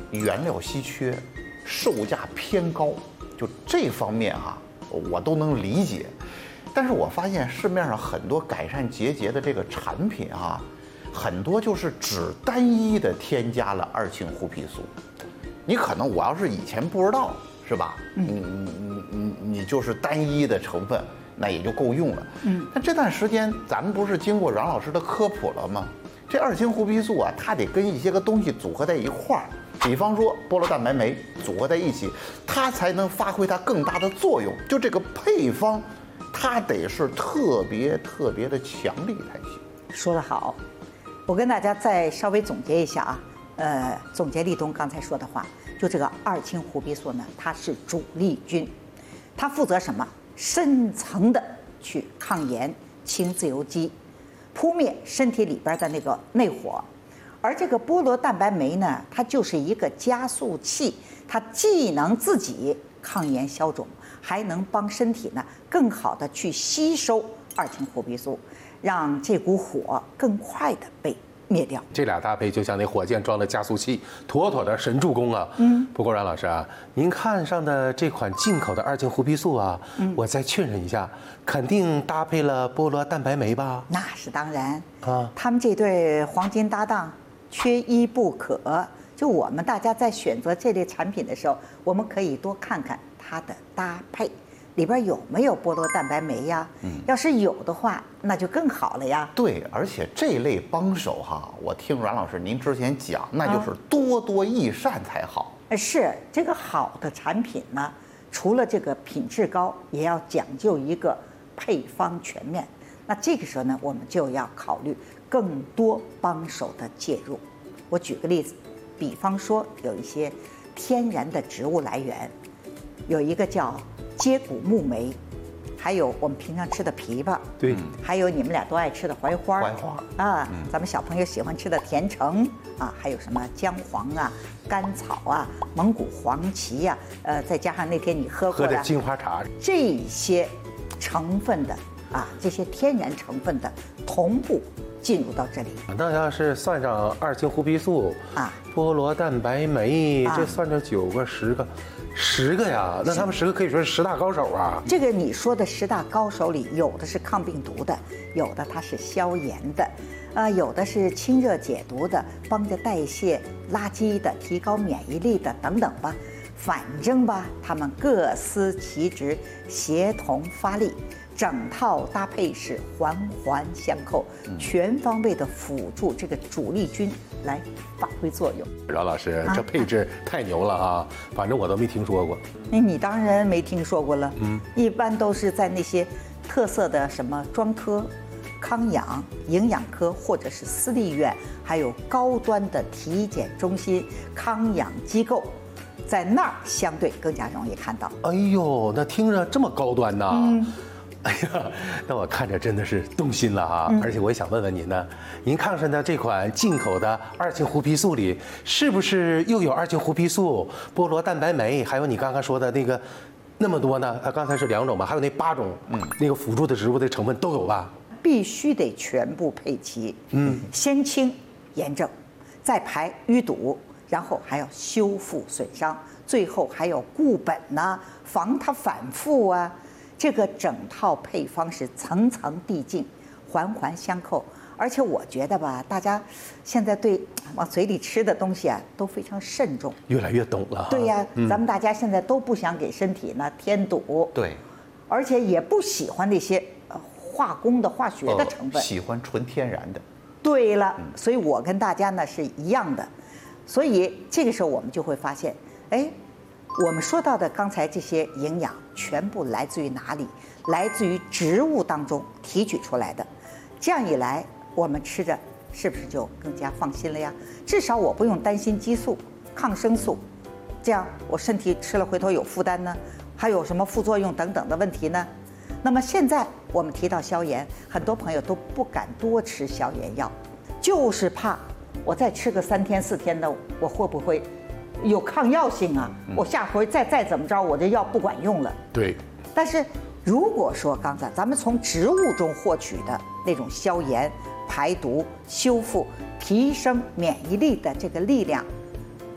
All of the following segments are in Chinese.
原料稀缺，售价偏高，就这方面我都能理解。但是我发现市面上很多改善结节的这个产品很多就是只单一的添加了2氢槲皮素。你可能我要是以前不知道，是吧？你就是单一的成分，那也就够用了。但这段时间咱们不是经过阮老师的科普了吗？这2氢槲皮素它得跟一些个东西组合在一块儿，比方说菠萝蛋白酶组合在一起，它才能发挥它更大的作用。就这个配方，它得是特别的强力才行。 说得好，我跟大家再稍微总结一下总结立冬刚才说的话，就这个2氢槲皮素呢，它是主力军，它负责什么？深层的去抗炎、清自由基，扑灭身体里边的那个内火。而这个菠萝蛋白酶呢，它就是一个加速器，它既能自己抗炎消肿，还能帮身体呢更好的去吸收2氢槲皮素，让这股火更快的被灭掉。 这俩搭配就像那火箭装的加速器，妥妥的神助攻啊！不过阮老师您看上的这款进口的2氢槲皮素我再确认一下，肯定搭配了菠萝蛋白酶吧？ 那是当然他们这对黄金搭档缺一不可。就我们大家在选择这类产品的时候，我们可以多看看它的搭配。里边有没有菠萝蛋白酶呀？要是有的话，那就更好了呀。 对，而且这类帮手我听阮老师您之前讲，那就是多多益善才好。 是这个好的产品呢，除了这个品质高，也要讲究一个配方全面。那这个时候呢，我们就要考虑更多帮手的介入。我举个例子，比方说有一些天然的植物来源，有一个叫接骨木莓，还有我们平常吃的枇杷， 对， 还有你们俩都爱吃的槐花咱们小朋友喜欢吃的甜橙还有什么姜黄甘草蒙古黄芪再加上那天你喝的金花茶， 这些成分的这些天然成分的同步进入到这里。 那要是算上2氢槲皮素菠萝蛋白酶这算上9个10个呀，那他们10个可以说是10大高手这个你说的10大高手里，有的是抗病毒的，有的它是消炎的，有的是清热解毒的，帮着代谢垃圾的，提高免疫力的等等吧。反正吧，他们各司其职，协同发力。整套搭配是环环相扣，全方位的辅助这个主力军来发挥作用。 阮老师，这配置太牛了反正我都没听说过。 你当然没听说过了，一般都是在那些特色的什么专科、康养、营养科，或者是私立医院，还有高端的体检中心、康养机构，在那儿相对更加容易看到。 哎呦，那听着这么高端呐！哎呀，那我看着真的是动心了而且我也想问问您呢，您看上的这款进口的2氢槲皮素里，是不是又有2氢槲皮素、菠萝蛋白酶，还有你刚刚说的那个那么多呢？刚才是2种吧，还有那8种，那个辅助的植物的成分都有吧？ 必须得全部配齐。先清炎症，再排淤堵，然后还要修复损伤，最后还有固本防它反复这个整套配方是层层递进，环环相扣。而且我觉得吧，大家现在对往嘴里吃的东西都非常慎重， 越来越懂了。 对呀，咱们大家现在都不想给身体添堵， 对， 而且也不喜欢那些化工的、化学的成分， 喜欢纯天然的。 对了，所以我跟大家呢是一样的。所以这个时候我们就会发现，我们说到的刚才这些营养全部来自于哪里？来自于植物当中提取出来的。这样一来，我们吃着是不是就更加放心了呀？至少我不用担心激素、抗生素，这样我身体吃了回头有负担呢，还有什么副作用等等的问题呢？那么现在我们提到消炎，很多朋友都不敢多吃消炎药，就是怕我再吃个3天4天的，我会不会有抗药性我下回再怎么着，我这药不管用了。 对。 但是如果说刚才咱们从植物中获取的那种消炎、排毒、修复、提升免疫力的这个力量，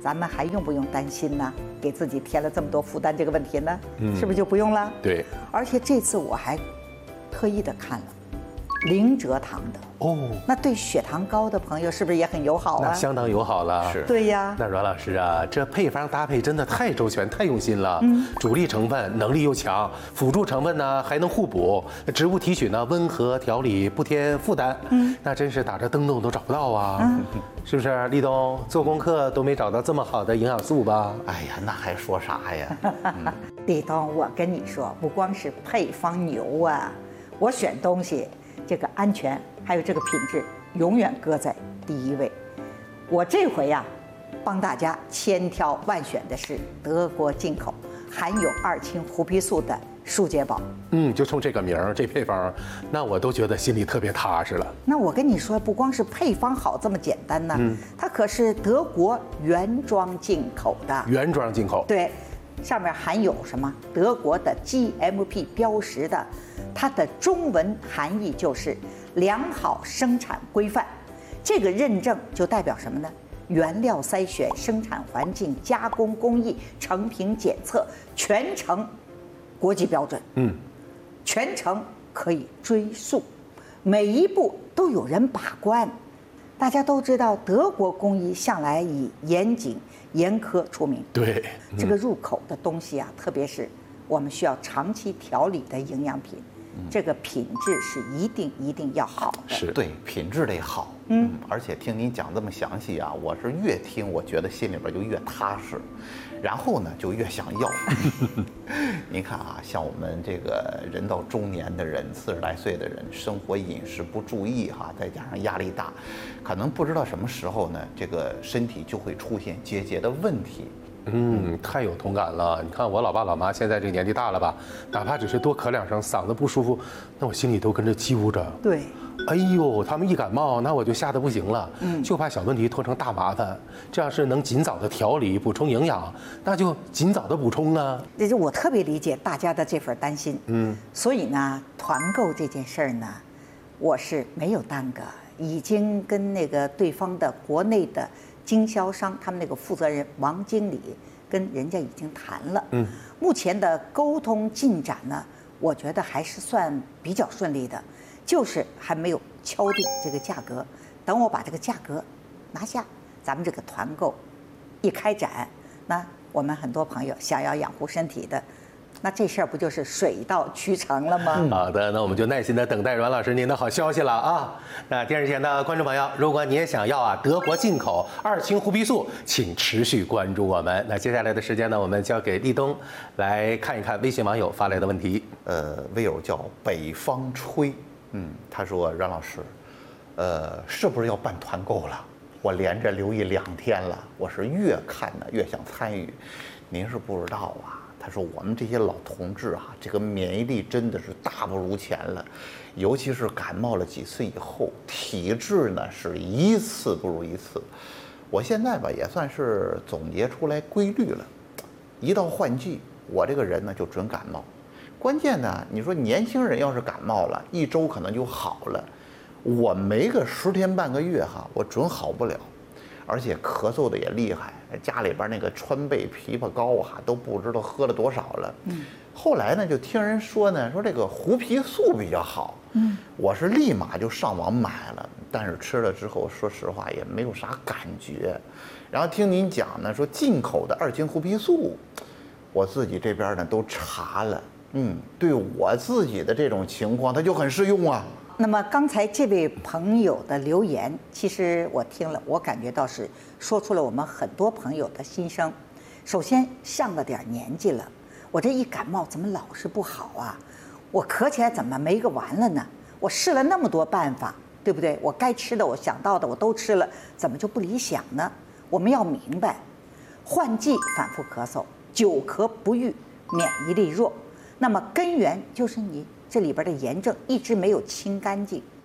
咱们还用不用担心呢？给自己添了这么多负担这个问题呢？是不是就不用了？ 对。 而且这次我还特意的看了零蔗糖的哦，那对血糖高的朋友是不是也很友好啊？ 那相当友好了。 是。 对呀。 那阮老师啊，这配方搭配真的太周全、太用心了。主力成分能力又强，辅助成分呢还能互补，植物提取呢温和调理，不添负担。那真是打着灯笼都找不到啊。是不是？立冬做功课都没找到这么好的营养素吧？ 哎呀，那还说啥呀？ 立冬，我跟你说，不光是配方牛啊，我选东西这个安全还有这个品质永远搁在第一位。我这回呀，帮大家千挑万选的是德国进口含有2氢胡皮素的舒洁宝。 就冲这个名儿，这配方，那我都觉得心里特别踏实了。 那我跟你说，不光是配方好这么简单呢，它可是德国原装进口的。 原装进口。 对，上面含有什么？德国的 GMP 标识的，它的中文含义就是良好生产规范。这个认证就代表什么呢？原料筛选、生产环境、加工工艺、成品检测，全程国际标准。全程可以追溯，每一步都有人把关。大家都知道，德国工艺向来以严谨、严苛出名。 对， 这个入口的东西啊，特别是我们需要长期调理的营养品，这个品质是一定要好的。 是对，品质得好。而且听您讲这么详细啊，我是越听我觉得心里边就越踏实，然后呢就越想要。您看啊，像我们这个人到中年的人，40来岁的人，生活饮食不注意哈，再加上压力大，可能不知道什么时候呢，这个身体就会出现结节的问题。 太有同感了。你看我老爸老妈现在这个年纪大了吧，哪怕只是多咳2声，嗓子不舒服，那我心里都跟着揪着。 对。 哎呦，他们一感冒，那我就吓得不行了。就怕小问题拖成大麻烦。这要是能尽早的调理、补充营养，那就尽早的补充啊。 这是我特别理解大家的这份担心。所以呢，团购这件事儿呢，我是没有耽搁，已经跟那个对方的国内的经销商，他们那个负责人王经理跟人家已经谈了。目前的沟通进展呢，我觉得还是算比较顺利的。就是还没有敲定这个价格，等我把这个价格拿下，咱们这个团购一开展，那我们很多朋友想要养护身体的，那这事儿不就是水到渠成了吗？ 好的，那我们就耐心的等待阮老师您的好消息了啊！那电视前的观众朋友，如果你也想要德国进口2氢胡皮素，请持续关注我们。那接下来的时间呢，我们交给立冬来看一看微信网友发来的问题。 微友叫北方吹。他说阮老师，是不是要办团购了？我连着留意2天了，我是越看呢越想参与。您是不知道啊，他说我们这些老同志啊，这个免疫力真的是大不如前了，尤其是感冒了几次以后，体质呢是一次不如一次。我现在吧也算是总结出来规律了，一到换季，我这个人呢就准感冒。关键呢，你说年轻人要是感冒了，1周可能就好了，我没个10天半个月哈，我准好不了，而且咳嗽的也厉害，家里边那个川贝枇杷膏啊都不知道喝了多少了。后来呢就听人说呢，说这个胡皮素比较好，我是立马就上网买了，但是吃了之后说实话也没有啥感觉。然后听您讲呢，说进口的2氢胡皮素，我自己这边呢都查了。对我自己的这种情况，它就很适用啊。 那么刚才这位朋友的留言，其实我听了，我感觉到是说出了我们很多朋友的心声。首先上了点年纪了，我这一感冒怎么老是不好啊？我咳起来怎么没个完了呢？我试了那么多办法，对不对？我该吃的，我想到的我都吃了，怎么就不理想呢？我们要明白，换季反复咳嗽，久咳不愈，免疫力弱。那么根源就是你这里边的炎症一直没有清干净。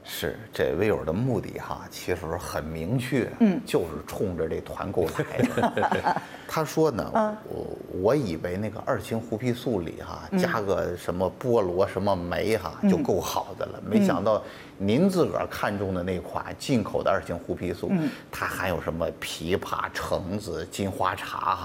是这微友的目的哈，其实很明确，就是冲着这团购来的。他说呢，我以为那个二氢胡皮素里哈加个什么菠萝什么酶哈就够好的了，没想到您自个儿看中的那款进口的二氢胡皮素，它含有什么枇杷、橙子、金花茶